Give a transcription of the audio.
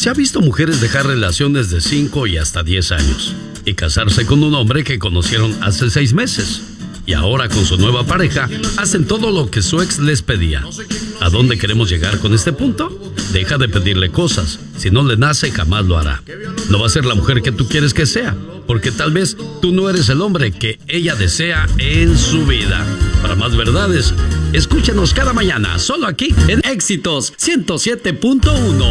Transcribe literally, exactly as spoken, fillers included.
Se ha visto mujeres dejar relaciones de cinco y hasta diez años y casarse con un hombre que conocieron hace seis meses. Y ahora con su nueva pareja hacen todo lo que su ex les pedía. ¿A dónde queremos llegar con este punto? Deja de pedirle cosas. Si no le nace, jamás lo hará. No va a ser la mujer que tú quieres que sea, porque tal vez tú no eres el hombre que ella desea en su vida. Para más verdades, escúchanos cada mañana, solo aquí en Éxitos ciento siete punto uno.